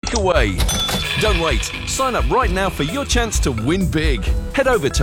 click away. Don't wait. Sign up right now for your chance to win big. Head over to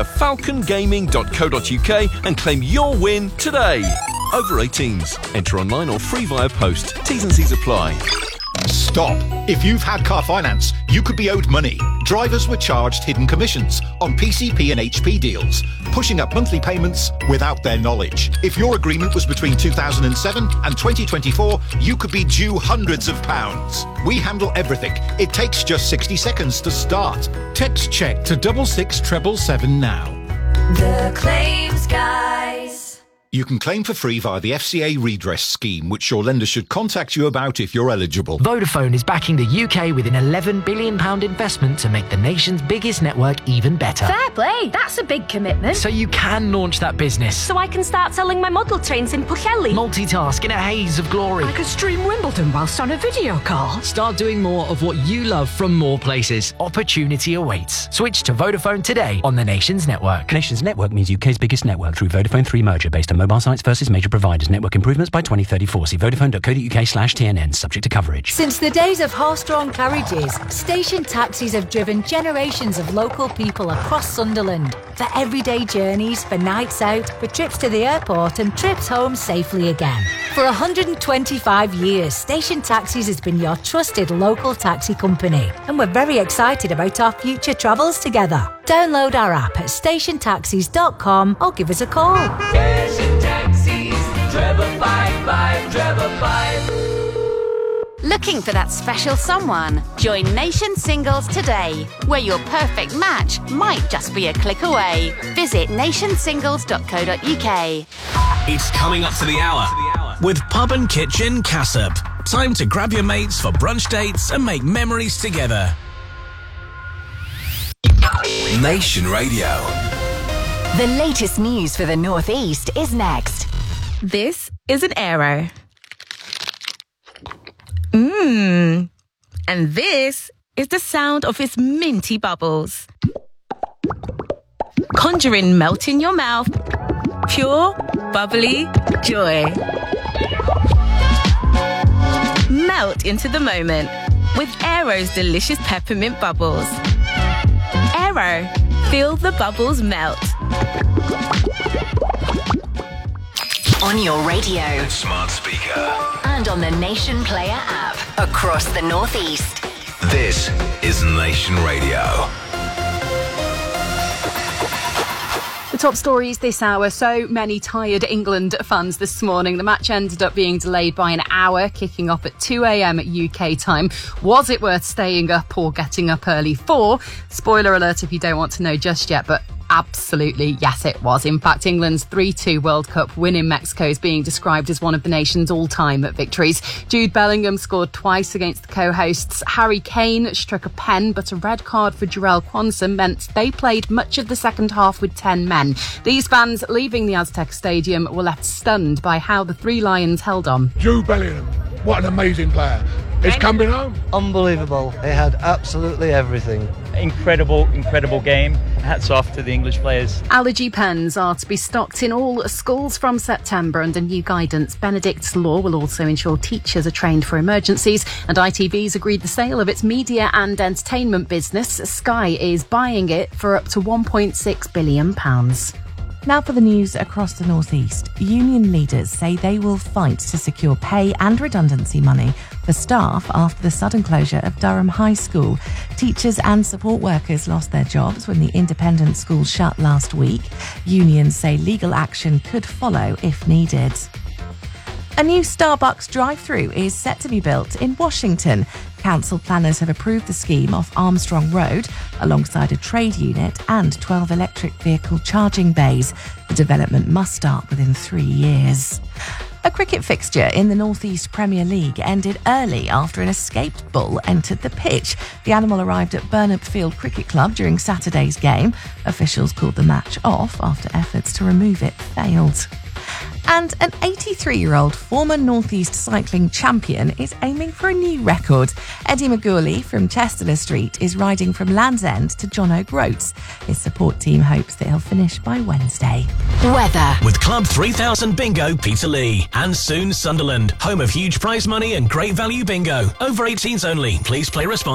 falcongaming.co.uk and claim your win today. Over 18s. Enter online or free via post. T's and C's apply. Stop. If you've had car finance, you could be owed money. Drivers were charged hidden commissions on PCP and HP deals, pushing up monthly payments without their knowledge. If your agreement was between 2007 and 2024, you could be due hundreds of pounds. We handle everything. It takes just 60 seconds to start. Text check to 66777 now. The Claims Guys. You can claim for free via the FCA redress scheme, which your lender should contact you about if you're eligible. Vodafone is backing the UK with an £11 billion investment to make the nation's biggest network even better. Fair play, that's a big commitment. So you can launch that business. So I can start selling my model trains in Pwllheli. Multitask in a haze of glory. I could stream Wimbledon whilst on a video call. Start doing more of what you love from more places. Opportunity awaits. Switch to Vodafone today on the Nation's network. Nation's network means UK's biggest network through Vodafone 3 merger based on mobile sites versus major providers. Network improvements by 2034. See vodafone.co.uk/TNN. Subject to coverage. Since the days of horse-drawn carriages, station taxis have driven generations of local people across Sunderland for everyday journeys, for nights out, for trips to the airport and trips home safely again. For 125 years, Station Taxis has been your trusted local taxi company, and we're very excited about our future travels together. Download our app at stationtaxis.com or give us a call. Station Taxis, Trevor 55, Trevor 5. Looking for that special someone? Join Nation Singles today, where your perfect match might just be a click away. Visit nationsingles.co.uk. It's coming up to the hour with Pub and Kitchen Cassop. Time to grab your mates for brunch dates and make memories together. Nation Radio. The latest news for the North East is next. This is an Aero. And this is the sound of its minty bubbles. Conjuring melt in your mouth. Pure, bubbly joy. Melt into the moment with Aero's delicious peppermint bubbles. Aero, feel the bubbles melt. On your radio, Smart speaker, and on the Nation Player app across the North East. this is Nation Radio. The top stories this hour. So many tired England fans this morning. The match ended up being delayed by an hour, kicking off at 2 a.m. UK time. Was it worth staying up or getting up early for? Spoiler alert if you don't want to know just yet, but absolutely, yes, it was. In fact, England's 3-2 World Cup win in Mexico is being described as one of the nation's all-time victories. Jude Bellingham scored twice against the co-hosts. Harry Kane struck a pen, but a red card for Jarrell Quansah meant they played much of the second half with 10 men. These fans leaving the Aztec Stadium were left stunned by how the Three Lions held on. Jude Bellingham, what an amazing player. It's coming home. Unbelievable. It had absolutely everything. Incredible game. Hats off to the English players. Allergy pens are to be stocked in all schools from September under new guidance. Benedict's law will also ensure teachers are trained for emergencies, and ITV's agreed the sale of its media and entertainment business. Sky is buying it for up to £1.6 billion. Now for the news across the North East. Union leaders say they will fight to secure pay and redundancy money for staff after the sudden closure of Durham High School. Teachers and support workers lost their jobs when the independent school shut last week. Unions say legal action could follow if needed. A new Starbucks drive-through is set to be built in Washington. Council planners have approved the scheme off Armstrong Road alongside a trade unit and 12 electric vehicle charging bays. The development must start within 3 years. A cricket fixture in the North East Premier League ended early after an escaped bull entered the pitch. The animal arrived at Burnham Field Cricket Club during Saturday's game. Officials called the match off after efforts to remove it failed. And an 83-year-old former North East cycling champion is aiming for a new record. Eddie McGourley from Chester Street is riding from Land's End to John O'Groats. His support team hopes that he'll finish by Wednesday. Weather. With Club 3000 Bingo Peterlee and soon Sunderland, home of huge prize money and great value bingo. Over 18s only. Please play responsibly.